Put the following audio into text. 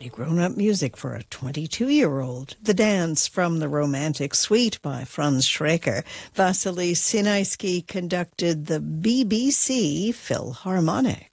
Pretty grown-up music for a 22-year-old. The Dance from the Romantic Suite by Franz Schreker. Vasily Sinaisky conducted the BBC Philharmonic.